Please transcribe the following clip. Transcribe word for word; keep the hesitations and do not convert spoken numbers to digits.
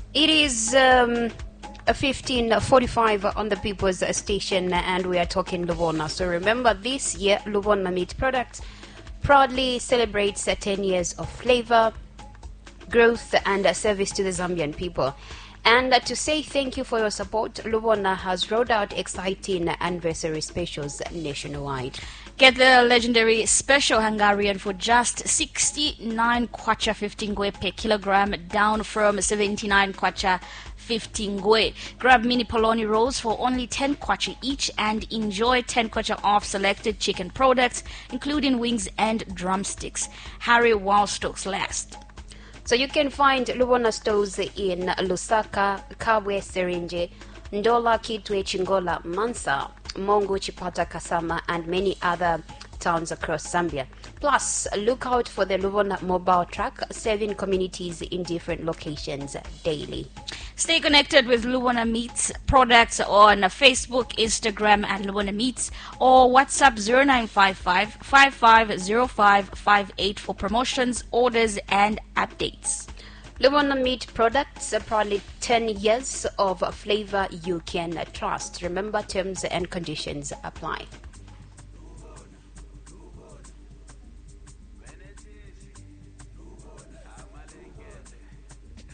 It is um, fifteen forty-five on the People's Station, and we are talking Lubona. So remember, this year, Lubona Meat Products proudly celebrates ten years of flavor, growth, and service to the Zambian people. And to say thank you for your support, Lubona has rolled out exciting anniversary specials nationwide. Get the legendary special Hungarian for just sixty-nine kwacha fifteen ngwe per kilogram, down from seventy-nine kwacha fifteen ngwe. Grab mini polony rolls for only ten kwacha each and enjoy ten kwacha off selected chicken products, including wings and drumsticks. Hurry while stocks last. So you can find Lubona stores in Lusaka, Kabwe, Serenge, Ndola, Kitwe, Chingola, Mansa, Mongo, Chipata, Kasama, and many other towns across Zambia. Plus, look out for the Lubona mobile truck serving communities in different locations daily. Stay connected with Lubona Meats products on Facebook, Instagram at Lubona Meats, or WhatsApp zero nine five five, five five zero five five eight for promotions, orders, and updates. Lubona Meat Products, probably ten years of flavor you can trust. Remember, terms and conditions apply.